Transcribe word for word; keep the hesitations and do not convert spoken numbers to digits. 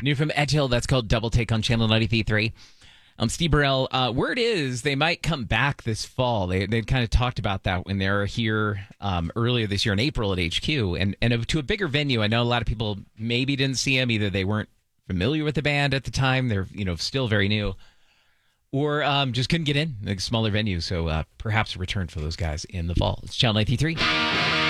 New from Edge Hill, that's called Double Take on Channel ninety-three. Um, Steve Burrell, uh, word is they might come back this fall. They they kind of talked about that when they were here um, earlier this year in April at H Q, and and to a bigger venue. I know a lot of people maybe didn't see them, either they weren't familiar with the band at the time, they're you know still very new, or um, just couldn't get in, like smaller venue. So uh, perhaps a return for those guys in the fall. It's Channel ninety-three.